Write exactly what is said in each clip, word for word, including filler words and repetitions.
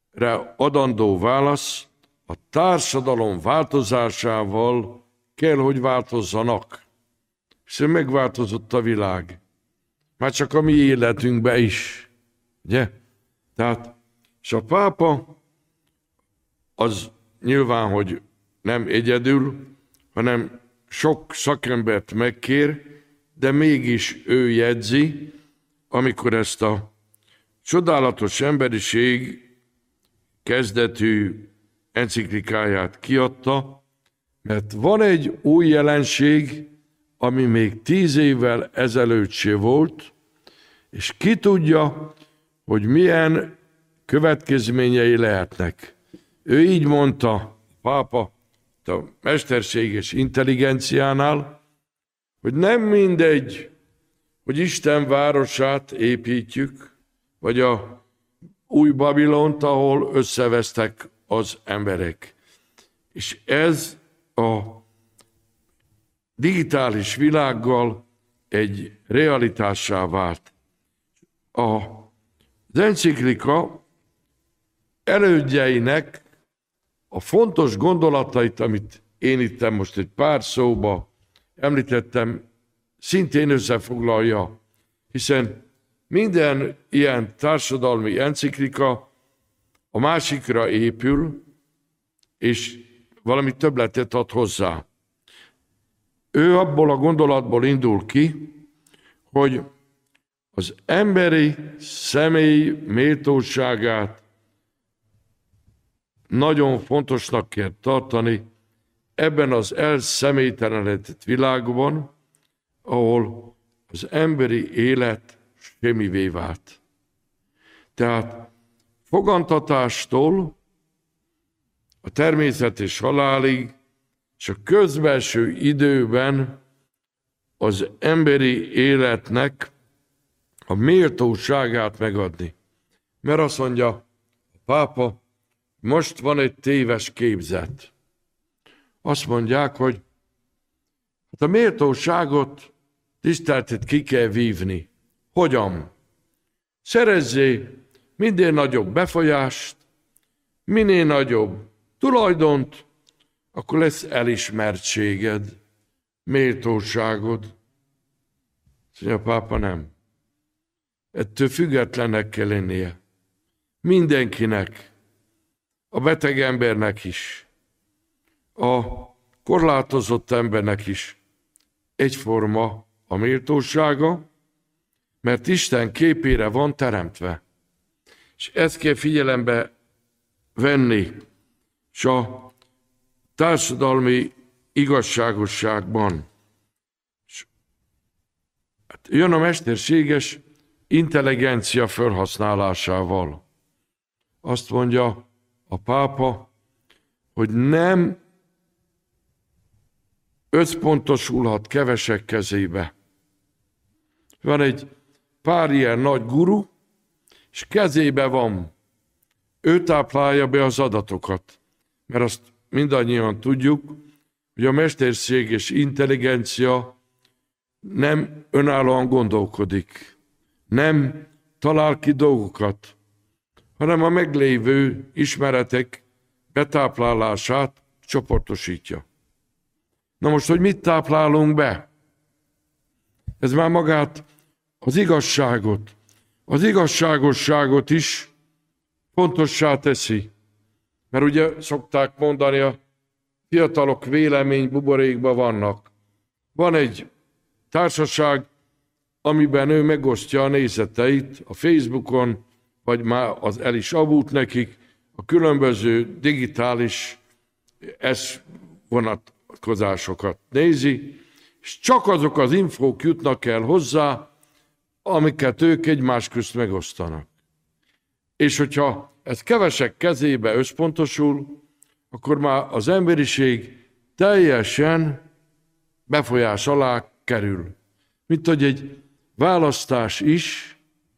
adandó válasz a társadalom változásával kell, hogy változzanak. Hiszen megváltozott a világ. Már csak a mi életünkbe is. Ugye? Tehát, és a pápa az nyilván, hogy nem egyedül, hanem sok szakembert megkér, de mégis ő jegyzi, amikor ezt a csodálatos emberiség kezdetű enciklikáját kiadta, mert van egy új jelenség, ami még tíz évvel ezelőtt se volt, és ki tudja, hogy milyen következményei lehetnek. Ő így mondta, a pápa, a mesterséges intelligenciánál, hogy nem mindegy, hogy Isten városát építjük, vagy a új Babilont, ahol összevesztek az emberek. És ez a digitális világgal egy realitássá vált. Az enciklika elődjeinek a fontos gondolatait, amit én itt most egy pár szóba említettem, szintén összefoglalja, hiszen minden ilyen társadalmi enciklika a másikra épül, és valami többletet ad hozzá. Ő abból a gondolatból indul ki, hogy az emberi személy méltóságát nagyon fontosnak kell tartani ebben az elszemélytelenedett világban, ahol az emberi élet semmivé vált. Tehát fogantatástól a természet és halálig, és a közbelső időben az emberi életnek a méltóságát megadni. Mert azt mondja a pápa, most van egy téves képzet. Azt mondják, hogy hát a méltóságot, tiszteletet ki kell vívni. Hogyan? Szerezzé minél nagyobb befolyást, minél nagyobb tulajdont, akkor lesz elismertséged, méltóságod. Szóval a pápa nem. Ettől függetlennek kell lennie. Mindenkinek, a beteg embernek is, a korlátozott embernek is egyforma a méltósága, mert Isten képére van teremtve. És ezt kell figyelembe venni, és a társadalmi igazságosságban. És hát jön a mesterséges intelligencia felhasználásával. Azt mondja a pápa, hogy nem összpontosulhat kevesek kezébe. Van egy pár ilyen nagy guru, és kezébe van. Ő táplálja be az adatokat. Mert azt mindannyian tudjuk, hogy a mesterséges intelligencia nem önállóan gondolkodik, nem talál ki dolgokat, hanem a meglévő ismeretek betáplálását csoportosítja. Na most, hogy mit táplálunk be? Ez már magát az igazságot, az igazságosságot is fontossá teszi. Mert ugye szokták mondani, a fiatalok vélemény buborékban vannak. Van egy társaság, amiben ő megosztja a nézeteit a Facebookon, vagy már az el is avult nekik, a különböző digitális es vonatkozásokat nézi, és csak azok az infók jutnak el hozzá, amiket ők egymás közt megosztanak. És hogyha ez kevesek kezébe összpontosul, akkor már az emberiség teljesen befolyás alá kerül. Mint hogy egy választás is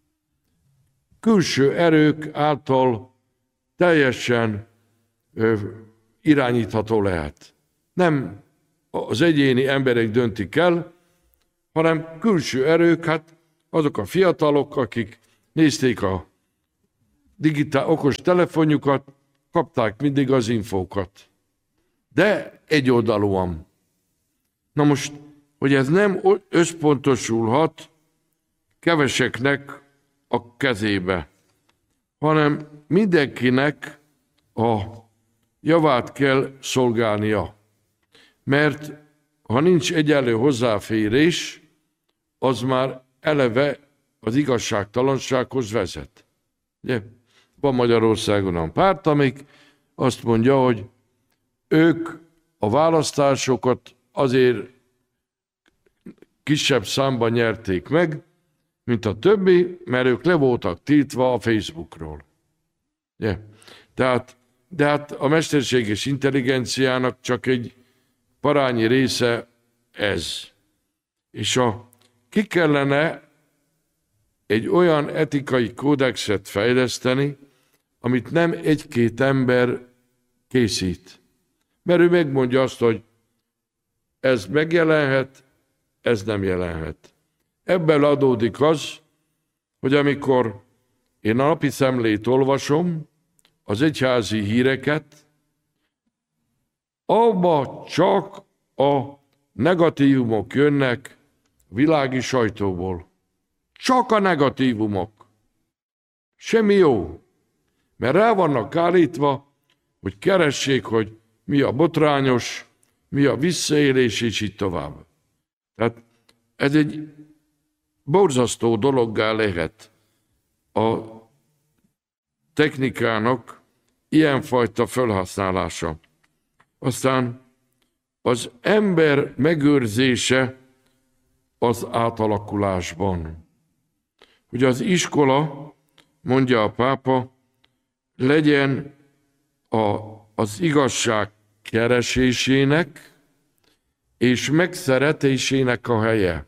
külső erők által teljesen ö, irányítható lehet. Nem az egyéni emberek döntik el, hanem külső erők, hát azok a fiatalok, akik nézték a digitál okos telefonjukat, kapták mindig az infókat. De egyoldalúan. Na most, hogy ez nem összpontosulhat keveseknek a kezébe, hanem mindenkinek a javát kell szolgálnia. Mert ha nincs egyenlő hozzáférés, az már eleve az igazságtalansághoz vezet. Ugye? Van Magyarországon a párt, amik azt mondja, hogy ők a választásokat azért kisebb számban nyerték meg, mint a többi, mert ők le voltak tiltva a Facebookról. Yeah. Tehát, de hát a mesterséges intelligenciának csak egy parányi része ez. És a, ki kellene egy olyan etikai kódexet fejleszteni, amit nem egy-két ember készít. Mert ő megmondja azt, hogy ez megjelenhet, ez nem jelenhet. Ebből adódik az, hogy amikor én a napi szemlét olvasom, az egyházi híreket, abba csak a negatívumok jönnek a világi sajtóból. Csak a negatívumok. Semmi jó. Mert rá vannak állítva, hogy keressék, hogy mi a botrányos, mi a visszaélés, és így tovább. Tehát ez egy borzasztó dologgá lehet a technikának ilyenfajta felhasználása. Aztán az ember megőrzése az átalakulásban. Hogy az iskola, mondja a pápa, legyen a, az igazság keresésének és megszeretésének a helye.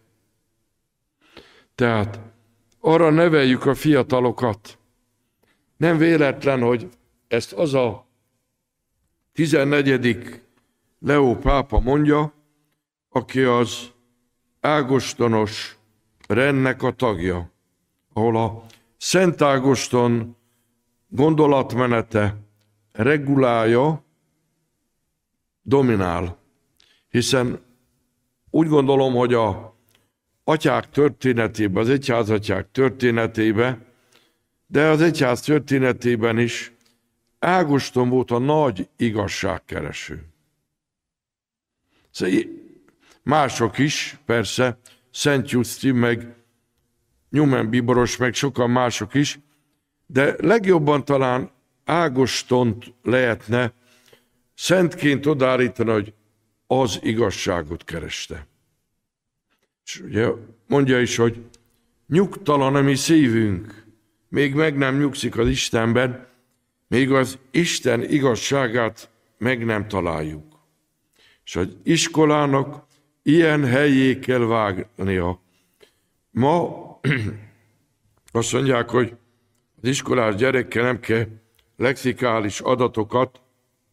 Tehát arra neveljük a fiatalokat. Nem véletlen, hogy ezt az a tizennegyedik Leó pápa mondja, aki az ágostonos rendnek a tagja, ahol a Szent Ágoston gondolatmenete, regulája dominál. Hiszen úgy gondolom, hogy a atyák történetében, az egyházatyák történetében, de az egyház történetében is Ágoston volt a nagy igazságkereső. Szóval mások is, persze, Szent Justin, meg Newman Bíboros, meg sokan mások is, de legjobban talán Ágostont lehetne szentként odaállítani, hogy az igazságot kereste. És ugye mondja is, hogy nyugtalan a mi szívünk, még meg nem nyugszik az Istenben, még az Isten igazságát meg nem találjuk. És az iskolának ilyen helyé kell vágnia. Ma azt mondják, hogy az iskolás gyerekkel nem kell lexikális adatokat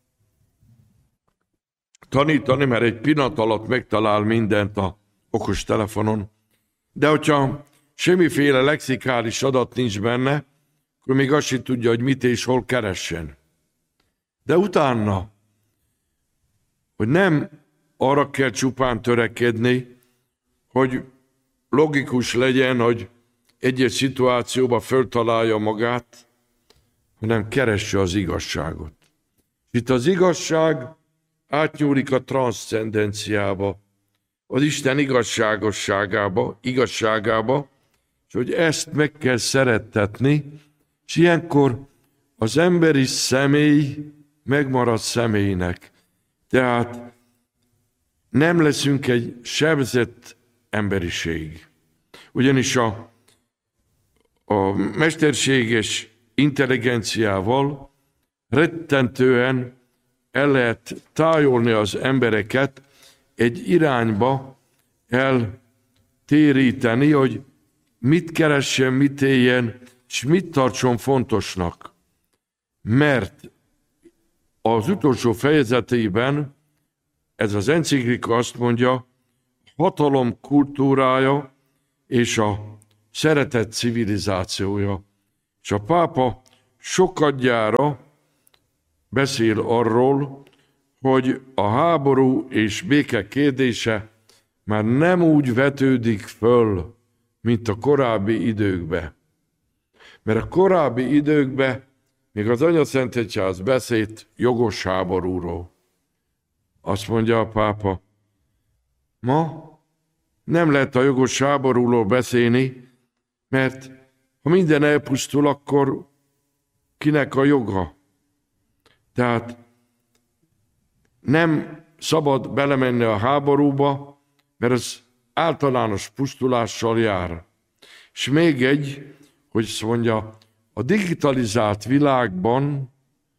tanítani, mert egy pillanat alatt megtalál mindent a okos telefonon. De hogyha semmiféle lexikális adat nincs benne, akkor még azt sem tudja, hogy mit és hol keressen. De utána, hogy nem arra kell csupán törekedni, hogy logikus legyen, hogy egy-egy szituációban föltalálja magát, hanem keresse az igazságot. Itt az igazság átnyúlik a transzcendenciába, az Isten igazságosságába, igazságába, és hogy ezt meg kell szerettetni, és ilyenkor az emberi személy megmarad személynek. Tehát nem leszünk egy sebzett emberiség. Ugyanis a, a mesterséges intelligenciával rettentően el lehet tájolni az embereket, egy irányba eltéríteni, hogy mit keressen, mit éljen, és mit tartson fontosnak. Mert az utolsó fejezetében ez az enciklika azt mondja, hatalom kultúrája és a szeretet civilizációja. És a pápa sokadjára beszél arról, hogy a háború és béke kérdése már nem úgy vetődik föl, mint a korábbi időkben. Mert a korábbi időkben még az Anyaszentegyház beszélt jogos háborúról. Azt mondja a pápa, ma nem lehet a jogos háborúról beszélni, mert ha minden elpusztul, akkor kinek a joga? Tehát nem szabad belemenni a háborúba, mert ez általános pusztulással jár. És még egy, hogy azt mondja, a digitalizált világban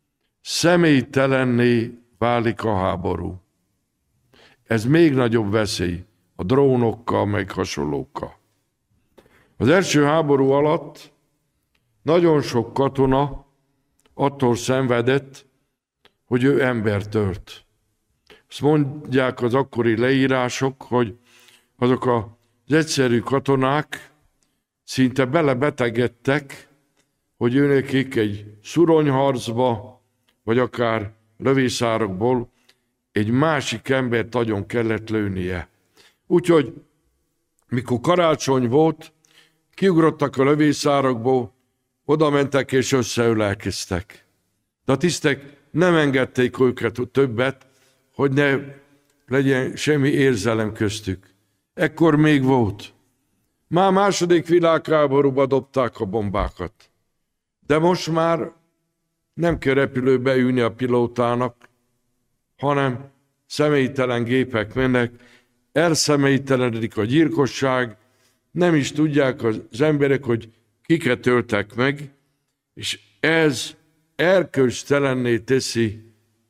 személytelenné válik a háború. Ez még nagyobb veszély a drónokkal, meg hasonlókkal. Az első háború alatt nagyon sok katona attól szenvedett, hogy ő embert ölt. Azt mondják az akkori leírások, hogy azok az egyszerű katonák szinte belebetegedtek, hogy őnekik egy szuronyharcba, vagy akár lövészárokból egy másik embert nagyon kellett lőnie. Úgyhogy, mikor karácsony volt, kiugrottak a lövészárokból, oda mentek és összeölelkeztek. De a tisztek nem engedték őket többet, hogy ne legyen semmi érzelem köztük. Ekkor még volt. Már második világháborúban dobták a bombákat. De most már nem kell repülőbe ülni a pilótának, hanem személytelen gépek mennek, elszemélytelenedik a gyilkosság, nem is tudják az emberek, hogy kiket öltek meg, és ez erkölcstelenné teszi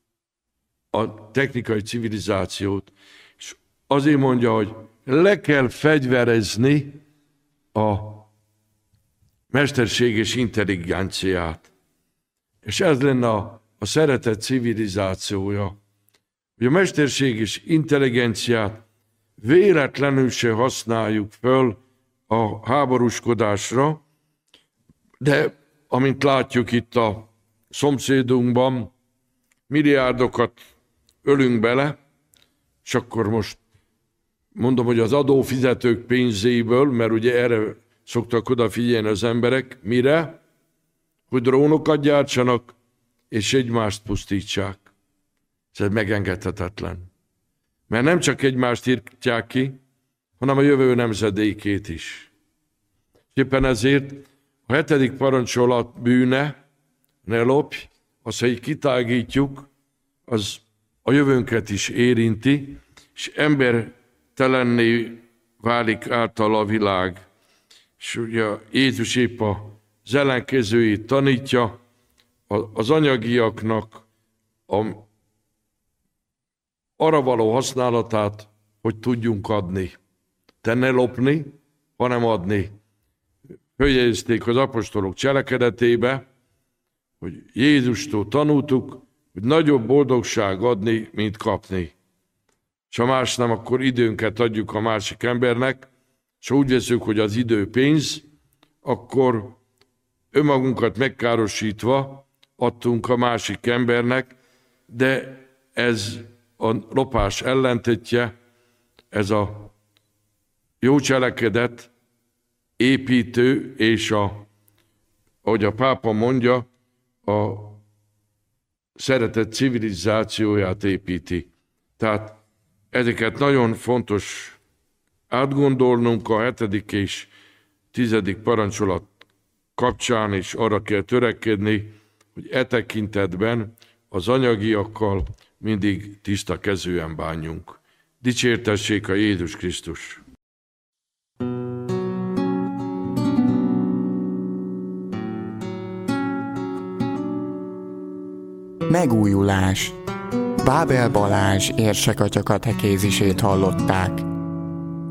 a technikai civilizációt. És azért mondja, hogy le kell fegyverezni a mesterséges intelligenciát. És ez lenne a, a szeretet civilizációja. Hogy a mesterséges intelligenciát véletlenül se használjuk föl a háborúskodásra, de amint látjuk itt a szomszédunkban, milliárdokat ölünk bele, és akkor most mondom, hogy az adófizetők pénzéből, mert ugye erre szoktak odafigyelni az emberek, mire? Hogy drónokat gyártsanak, és egymást pusztítsák. Ez megengedhetetlen. Mert nem csak egymást írtják ki, hanem a jövő nemzedékét is. Éppen ezért a hetedik parancsolat bűne, ne lopj, azt, ha így kitágítjuk, az a jövőnket is érinti, és embertelenné válik által a világ. És ugye Jézus épp az ellenkezőjét tanítja, az anyagiaknak a, arra való használatát, hogy tudjunk adni. Te ne lopni, hanem adni. Följegyezték az apostolok cselekedetébe, hogy Jézustól tanultuk, hogy nagyobb boldogság adni, mint kapni. És ha más nem, akkor időnket adjuk a másik embernek, és ha úgy veszünk, hogy az idő pénz, akkor önmagunkat megkárosítva adtunk a másik embernek, de ez a lopás ellentétje, ez a jó cselekedet építő, és a, ahogy a pápa mondja, a szeretet civilizációját építi. Tehát ezeket nagyon fontos átgondolnunk a hetedik és tizedik parancsolat kapcsán, és arra kell törekedni, hogy e tekintetben az anyagiakkal mindig tiszta kezűen bánjunk. Dicsértessék a Jézus Krisztus! Megújulás. Bábel Balázs érsekatya katekézisét hallották.